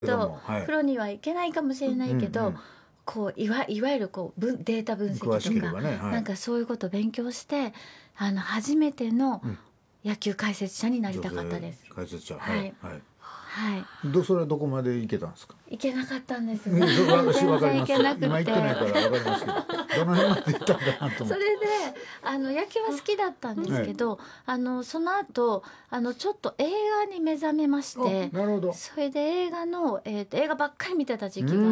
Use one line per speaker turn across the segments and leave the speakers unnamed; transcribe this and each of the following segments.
とプロには行けないかもしれないけど、こういわゆるこうデータ分析とか、なんかそういうことを勉強して初めての野球解説者になりたかったです。
解説者、
はいはい。
それはどこまで行けたんですか？
行けなかったんです。
私分かります。
今
行ってないから分かりますけど、どの辺まで行ったんかなと思って。
それで野球は好きだったんですけど、その後ちょっと映画に目覚めまして、
なるほど。
それで映画ばっかり見てた時期があって。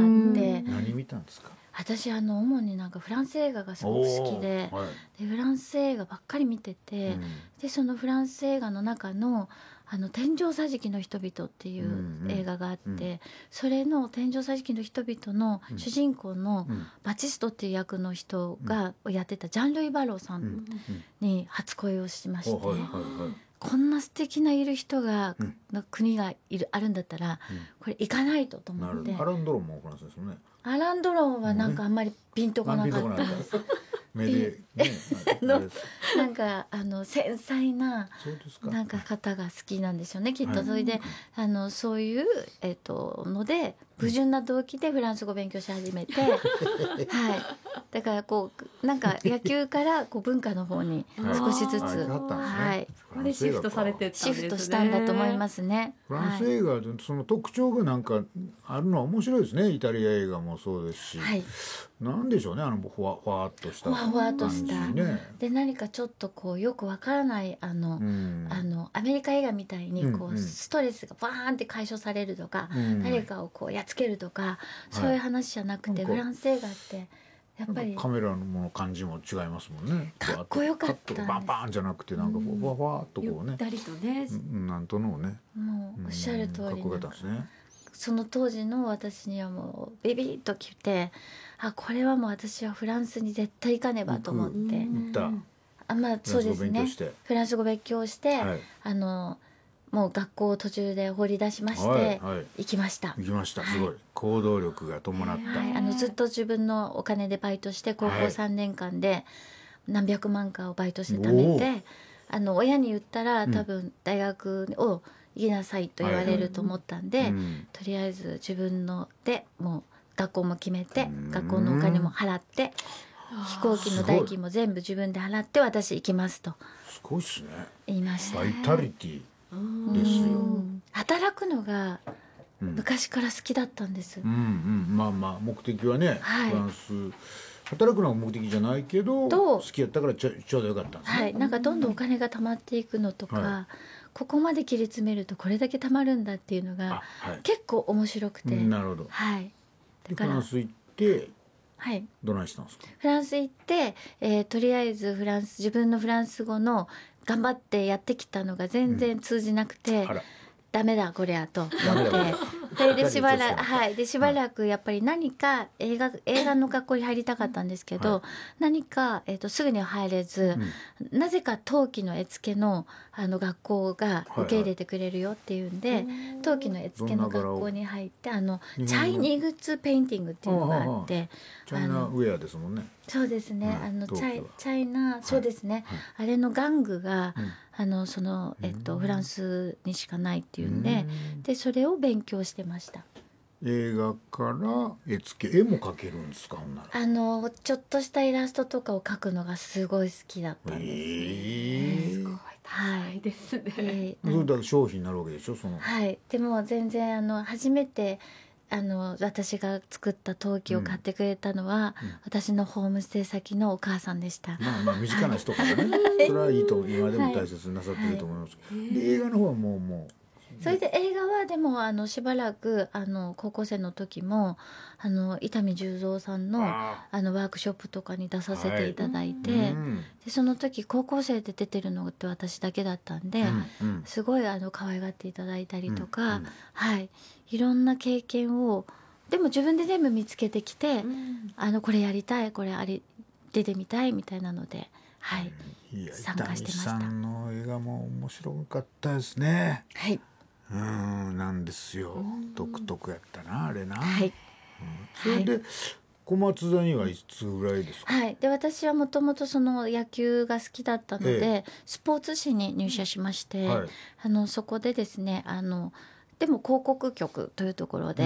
何見たんですか？
私主になんかフランス映画がすごく好きで、フランス映画ばっかり見てて、でそのフランス映画の中の天井桟敷の人々っていう映画があって、それの天井桟敷の人々の主人公のバチストっていう役の人がやってたジャン・ルイ・バローさんに初恋をしまして、こんな素敵ないる人が、国があるんだったら、これ行かないと思って。
アラン・ドロンもフランスですもんね。
アラン・ドロンはなんかあんまりピンとこなかった。なんか繊細ななんか方が好きなんでしょうね、きっと。それでそういうので不純な動機でフランス語を勉強し始めて、はい。だからこうなんか野球からこう文化の方に少しずつ、はい。
そこでシフトされてったんですね。
シフトしたんだと思いますね。
フランス映画その特徴がなんかあるのは面白いですね。イタリア映画もそうですし、なんでしょうね、ふわっとした
ふわっとしたで、何かちょっとこうよくわからないアメリカ映画みたいにこうストレスがバーンって解消されるとか、誰かをこうやっつけるとか、そういう話じゃなくて、フランス映画ってやっぱり
カメラの感じも違いますもんね。
かっこよかったんです。
バンバンじゃなくて、なんかふわふわっとこうね、
ゆったりとね、
なんとのね、
もうおっしゃる通り、
そ
の当時の私にはもうビビッときて、これはもう私はフランスに絶対行かねばと思って、そうですね、フランス語勉強して、もう学校を途中で放り出しまして行きました。
すごい行動力が伴った。
ずっと自分のお金でバイトして、高校3年間で何百万かをバイトして貯めて、親に言ったら多分大学を行きなさいと言われると思ったんで、とりあえず自分のでもう学校も決めて、学校のお金も払って、飛行機の代金も全部自分で払って、私行きますと
すごいっすね、
言いました。
バイタリティですよ。
働くのが昔から好きだったんです。
目的はね、フランス働くのが目的じゃないけど好きやったからちょうどよかったんですね。
なんかどんどんお金が貯まっていくのとか、ここまで切り詰めるとこれだけ貯まるんだっていうのが結構面白くて、
なるほど。だからフランス行ってどないしたんですか？
フランス行って、とりあえず自分のフランス語の頑張ってやってきたのが全然通じなくて、ダメだこりゃと思ってでしばらくやっぱり何か映画の学校に入りたかったんですけど、何か、すぐには入れず、なぜか陶器の絵付けの学校が受け入れてくれるよっていうんで、陶器の絵付けの学校に入って、チャイニーズペインティングっていうのがあって、
チャイナウェアですもんね。
そうですね、チャイナ、そうですね、あれの玩具がフランスにしかないっていうんで、それを勉強してました。
映画から絵付け、絵も描けるんですか？
ちょっとしたイラストとかを描くのがすごい好きだったんです。
すごい多彩ですね。
それだけ商品になるわけでしょ、
でも全然初めて私が作った陶器を買ってくれたのは、私のホームステイ先のお母さんでした。
身近な人からね、それはいいと今でも大切になさってると思います。で映画の方はもう
それで映画はでもしばらく高校生の時も伊丹十三さんのワークショップとかに出させていただいて、でその時高校生で出てるのって私だけだったんで、すごい可愛がっていただいたりとか、いろんな経験をでも自分で全部見つけてきて、これやりたい、これ出てみたいみたいなので、参加してました。
伊丹さんの映画も面白かったですね。なんですよ、独特やったなあれな。それで小松座にはいつぐらいですか？
で私はもともとその野球が好きだったので、スポーツ誌に入社しまして、そこでですねでも広告局というところで